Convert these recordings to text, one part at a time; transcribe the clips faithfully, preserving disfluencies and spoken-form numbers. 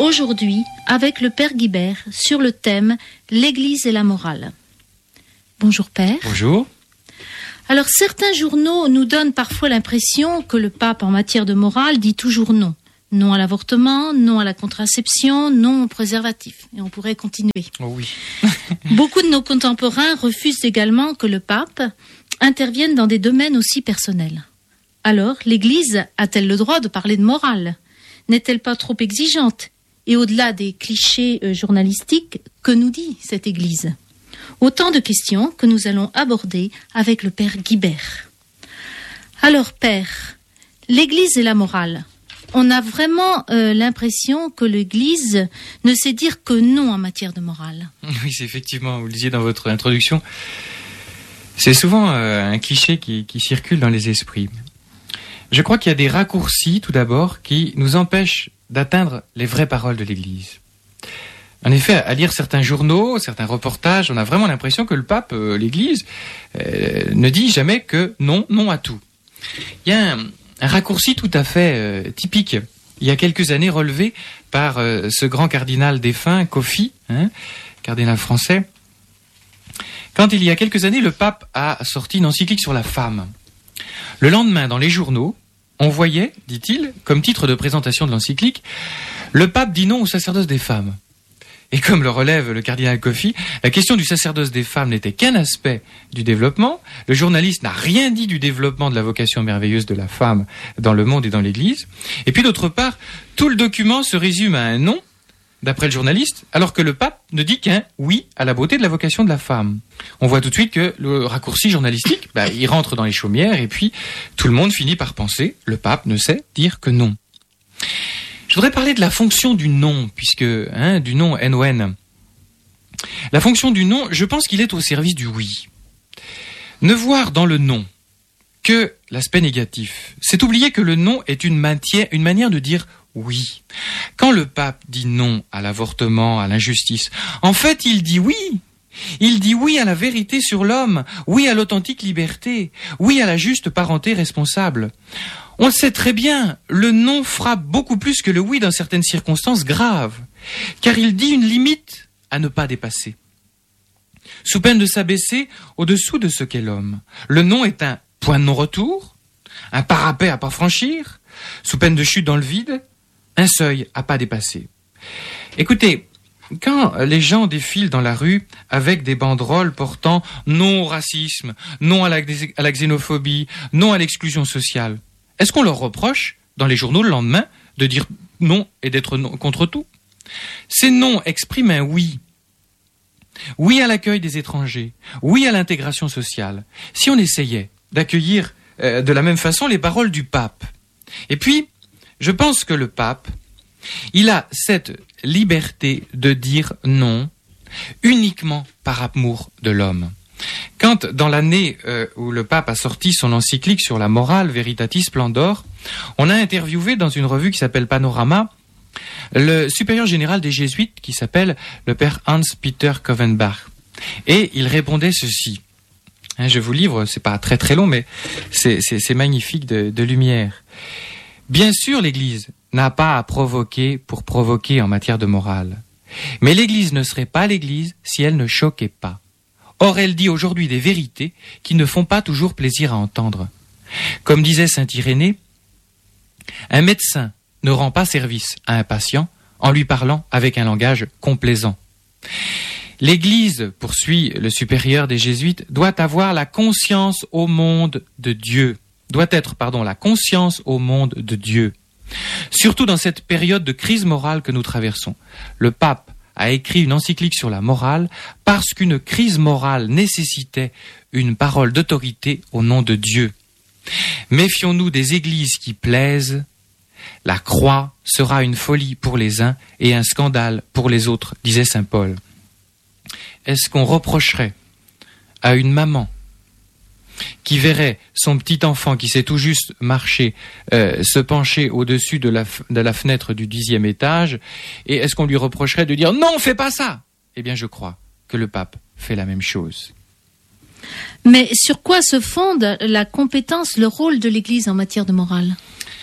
aujourd'hui avec le Père Guibert sur le thème « L'Église et la morale ». Bonjour Père. Bonjour. Alors certains journaux nous donnent parfois l'impression que le pape en matière de morale dit toujours non. Non à l'avortement, non à la contraception, non au préservatif. Et on pourrait continuer. Oh oui. Beaucoup de nos contemporains refusent également que le pape intervienne dans des domaines aussi personnels. Alors, l'Église a-t-elle le droit de parler de morale ? N'est-elle pas trop exigeante ? Et au-delà des clichés euh, journalistiques, que nous dit cette Église ? Autant de questions que nous allons aborder avec le Père Guibert. Alors, Père, l'Église et la morale. On a vraiment euh, l'impression que l'Église ne sait dire que non en matière de morale. Oui, c'est effectivement, vous le disiez dans votre introduction, c'est souvent euh, un cliché qui, qui circule dans les esprits. Je crois qu'il y a des raccourcis, tout d'abord, qui nous empêchent d'atteindre les vraies paroles de l'Église. En effet, à lire certains journaux, certains reportages, on a vraiment l'impression que le pape, euh, l'Église, euh, ne dit jamais que non, non à tout. Il y a un, un raccourci tout à fait euh, typique, il y a quelques années relevé par euh, ce grand cardinal défunt, Kofi, hein, cardinal français. Quand il y a quelques années, le pape a sorti une encyclique sur la femme. Le lendemain, dans les journaux, on voyait, dit-il, comme titre de présentation de l'encyclique, « Le pape dit non au sacerdoce des femmes ». Et comme le relève le cardinal Kofi, la question du sacerdoce des femmes n'était qu'un aspect du développement. Le journaliste n'a rien dit du développement de la vocation merveilleuse de la femme dans le monde et dans l'Église. Et puis d'autre part, tout le document se résume à un non, d'après le journaliste, alors que le pape ne dit qu'un oui à la beauté de la vocation de la femme. On voit tout de suite que le raccourci journalistique, bah, il rentre dans les chaumières et puis tout le monde finit par penser, le pape ne sait dire que non. Je voudrais parler de la fonction du non, puisque, hein, du non, N O N. La fonction du non, je pense qu'il est au service du oui. Ne voir dans le non que l'aspect négatif, c'est oublier que le non est une, matière, une manière de dire oui. Quand le pape dit non à l'avortement, à l'injustice, en fait, il dit oui. Il dit oui à la vérité sur l'homme, oui à l'authentique liberté, oui à la juste parenté responsable. On le sait très bien, le non frappe beaucoup plus que le oui dans certaines circonstances graves, car il dit une limite à ne pas dépasser. Sous peine de s'abaisser au-dessous de ce qu'est l'homme, le non est un point de non-retour, un parapet à pas franchir, sous peine de chute dans le vide, un seuil à pas dépasser. Écoutez, quand les gens défilent dans la rue avec des banderoles portant non au racisme, non à la, à la xénophobie, non à l'exclusion sociale, est-ce qu'on leur reproche, dans les journaux le lendemain, de dire non et d'être non contre tout ? Ces noms expriment un oui. Oui à l'accueil des étrangers, oui à l'intégration sociale. Si on essayait d'accueillir euh, de la même façon les paroles du pape. Et puis, je pense que le pape, il a cette liberté de dire non uniquement par amour de l'homme. Quand, dans l'année euh, où le pape a sorti son encyclique sur la morale, Veritatis Splendor, on a interviewé dans une revue qui s'appelle Panorama le supérieur général des Jésuites qui s'appelle le père Hans-Peter Kovenbach. Et il répondait ceci. Hein, je vous livre, c'est pas très très long, mais c'est, c'est, c'est magnifique de, de lumière. Bien sûr, l'Église n'a pas à provoquer pour provoquer en matière de morale. Mais l'Église ne serait pas l'Église si elle ne choquait pas. Or, elle dit aujourd'hui des vérités qui ne font pas toujours plaisir à entendre. Comme disait saint Irénée, un médecin ne rend pas service à un patient en lui parlant avec un langage complaisant. L'Église, poursuit le supérieur des Jésuites, doit avoir la conscience au monde de Dieu, doit être, pardon, la conscience au monde de Dieu. Surtout dans cette période de crise morale que nous traversons. Le pape a écrit une encyclique sur la morale parce qu'une crise morale nécessitait une parole d'autorité au nom de Dieu. Méfions-nous des églises qui plaisent. La croix sera une folie pour les uns et un scandale pour les autres, disait saint Paul. Est-ce qu'on reprocherait à une maman qui verrait son petit enfant qui sait tout juste marcher euh, se pencher au-dessus de la, f- de la fenêtre du dixième étage, et est-ce qu'on lui reprocherait de dire « Non, fais pas ça !» Eh bien, je crois que le pape fait la même chose. Mais sur quoi se fonde la compétence, le rôle de l'Église en matière de morale ?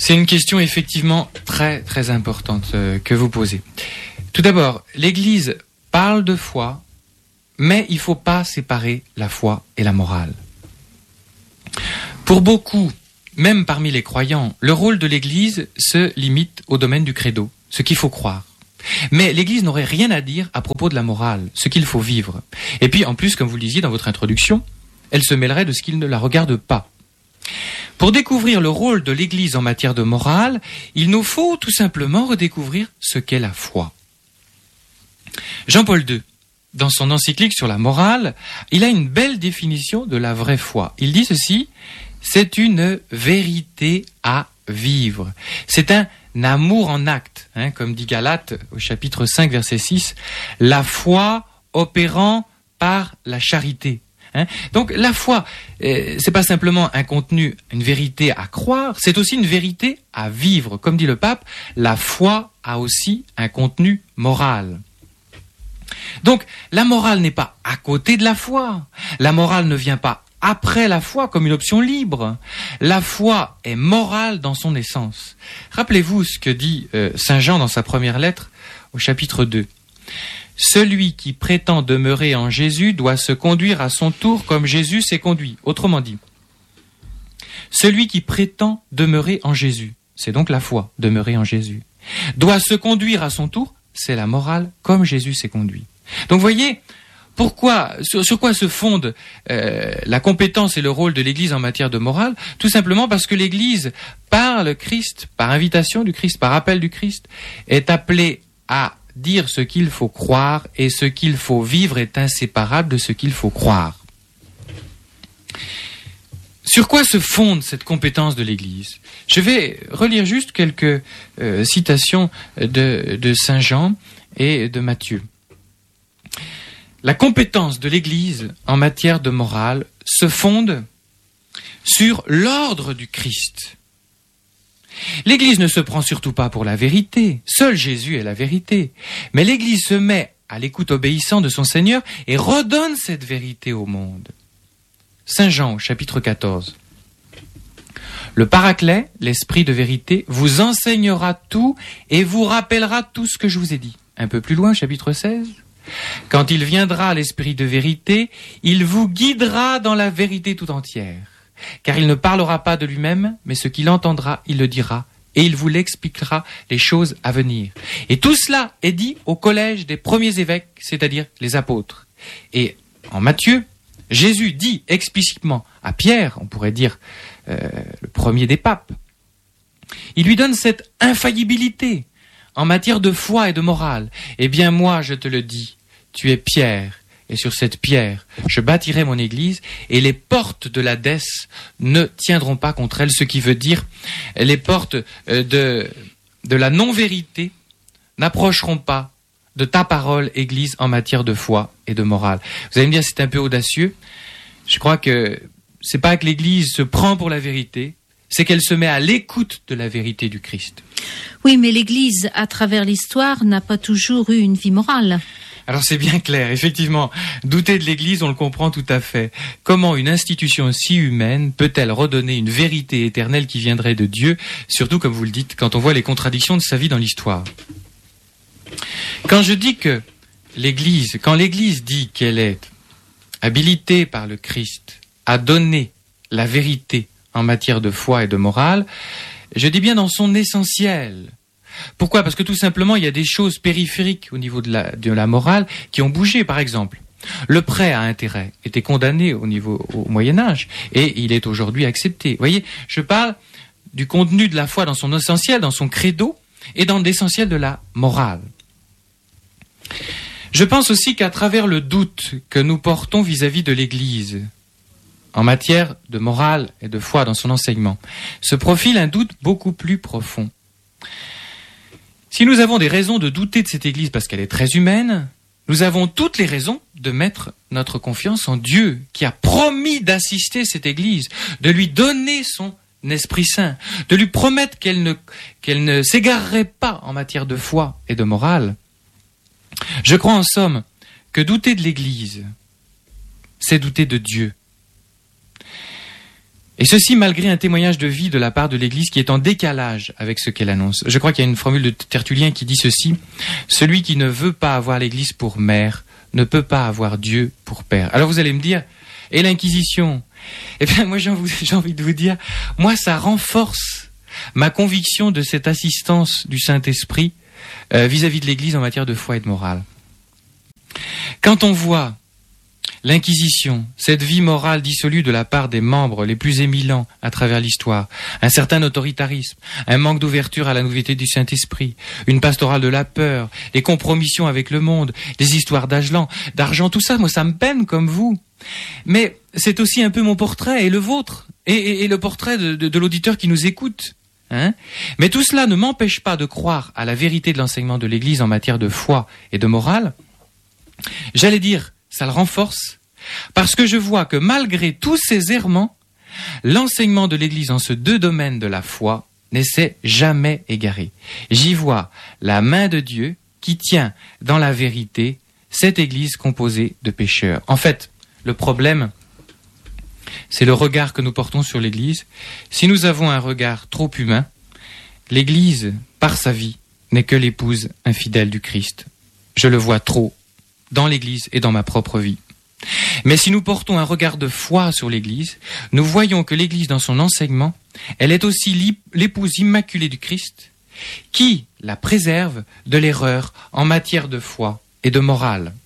C'est une question effectivement très très importante euh, que vous posez. Tout d'abord, l'Église parle de foi, mais il ne faut pas séparer la foi et la morale. Pour beaucoup, même parmi les croyants, le rôle de l'Église se limite au domaine du credo, ce qu'il faut croire. Mais l'Église n'aurait rien à dire à propos de la morale, ce qu'il faut vivre. Et puis, en plus, comme vous le disiez dans votre introduction, elle se mêlerait de ce qu'il ne la regarde pas. Pour découvrir le rôle de l'Église en matière de morale, il nous faut tout simplement redécouvrir ce qu'est la foi. Jean-Paul deux, dans son encyclique sur la morale, il a une belle définition de la vraie foi. Il dit ceci: c'est une vérité à vivre. C'est un amour en acte, hein, comme dit Galates au chapitre cinq, verset six, la foi opérant par la charité. Hein. Donc la foi, euh, c'est pas simplement un contenu, une vérité à croire, c'est aussi une vérité à vivre. Comme dit le pape, la foi a aussi un contenu moral. Donc la morale n'est pas à côté de la foi. La morale ne vient pas après la foi comme une option libre. La foi est morale dans son essence. Rappelez-vous ce que dit euh, Saint Jean dans sa première lettre au chapitre deux. Celui qui prétend demeurer en Jésus doit se conduire à son tour comme Jésus s'est conduit. Autrement dit, celui qui prétend demeurer en Jésus, c'est donc la foi, demeurer en Jésus, doit se conduire à son tour, c'est la morale, comme Jésus s'est conduit. Donc voyez, pourquoi, sur, sur quoi se fonde euh, la compétence et le rôle de l'Église en matière de morale? Tout simplement parce que l'Église, par le Christ, par invitation du Christ, par appel du Christ, est appelée à dire ce qu'il faut croire, et ce qu'il faut vivre est inséparable de ce qu'il faut croire. Sur quoi se fonde cette compétence de l'Église? Je vais relire juste quelques euh, citations de, de Saint Jean et de Matthieu. La compétence de l'Église en matière de morale se fonde sur l'ordre du Christ. L'Église ne se prend surtout pas pour la vérité, seul Jésus est la vérité, mais l'Église se met à l'écoute obéissante de son Seigneur et redonne cette vérité au monde. Saint Jean, chapitre quatorze. Le Paraclet, l'Esprit de vérité, vous enseignera tout et vous rappellera tout ce que je vous ai dit. Un peu plus loin, chapitre seize. Quand il viendra, l'Esprit de vérité, il vous guidera dans la vérité tout entière. Car il ne parlera pas de lui-même, mais ce qu'il entendra, il le dira, et il vous l'expliquera les choses à venir. Et tout cela est dit au collège des premiers évêques, c'est-à-dire les apôtres. Et en Matthieu, Jésus dit explicitement à Pierre, on pourrait dire euh, le premier des papes, il lui donne cette infaillibilité en matière de foi et de morale. Eh bien moi, je te le dis, tu es Pierre, et sur cette pierre, je bâtirai mon église, et les portes de l'Hadès ne tiendront pas contre elle, ce qui veut dire les portes de, de la non-vérité n'approcheront pas de ta parole, Église, en matière de foi et de morale. Vous allez me dire, c'est un peu audacieux. Je crois que c'est pas que l'Église se prend pour la vérité, c'est qu'elle se met à l'écoute de la vérité du Christ. Oui, mais l'Église, à travers l'histoire, n'a pas toujours eu une vie morale. Alors c'est bien clair, effectivement, douter de l'Église, on le comprend tout à fait. Comment une institution si humaine peut-elle redonner une vérité éternelle qui viendrait de Dieu, surtout comme vous le dites, quand on voit les contradictions de sa vie dans l'histoire. Quand je dis que l'Église, quand l'Église dit qu'elle est habilitée par le Christ à donner la vérité en matière de foi et de morale, je dis bien dans son essentiel. Pourquoi? Parce que tout simplement, il y a des choses périphériques au niveau de la, de la morale qui ont bougé. Par exemple, le prêt à intérêt était condamné au niveau au Moyen-Âge et il est aujourd'hui accepté. Vous voyez, je parle du contenu de la foi dans son essentiel, dans son credo et dans l'essentiel de la morale. Je pense aussi qu'à travers le doute que nous portons vis-à-vis de l'Église, en matière de morale et de foi dans son enseignement, se profile un doute beaucoup plus profond. Si nous avons des raisons de douter de cette Église parce qu'elle est très humaine, nous avons toutes les raisons de mettre notre confiance en Dieu, qui a promis d'assister cette Église, de lui donner son Esprit Saint, de lui promettre qu'elle ne, qu'elle ne s'égarerait pas en matière de foi et de morale. Je crois en somme que douter de l'Église, c'est douter de Dieu. Et ceci malgré un témoignage de vie de la part de l'Église qui est en décalage avec ce qu'elle annonce. Je crois qu'il y a une formule de Tertullien qui dit ceci: « Celui qui ne veut pas avoir l'Église pour mère ne peut pas avoir Dieu pour père. » Alors vous allez me dire, et l'Inquisition? Eh bien moi j'ai envie de vous dire, moi ça renforce ma conviction de cette assistance du Saint-Esprit euh, vis-à-vis de l'Église en matière de foi et de morale. Quand on voit l'Inquisition, cette vie morale dissolue de la part des membres les plus éminents à travers l'histoire, un certain autoritarisme, un manque d'ouverture à la nouveauté du Saint-Esprit, une pastorale de la peur, des compromissions avec le monde, des histoires d'argent, d'argent, tout ça, moi ça me peine comme vous. Mais c'est aussi un peu mon portrait et le vôtre, et, et, et le portrait de, de, de l'auditeur qui nous écoute. Hein? Mais tout cela ne m'empêche pas de croire à la vérité de l'enseignement de l'Église en matière de foi et de morale. J'allais dire, ça le renforce, parce que je vois que malgré tous ces errements, l'enseignement de l'Église en ces deux domaines de la foi ne s'est jamais égaré. J'y vois la main de Dieu qui tient dans la vérité cette Église composée de pécheurs. En fait, le problème, c'est le regard que nous portons sur l'Église. Si nous avons un regard trop humain, l'Église, par sa vie, n'est que l'épouse infidèle du Christ. Je le vois trop dans l'Église et dans ma propre vie. Mais si nous portons un regard de foi sur l'Église, nous voyons que l'Église, dans son enseignement, elle est aussi l'épouse immaculée du Christ, qui la préserve de l'erreur en matière de foi et de morale.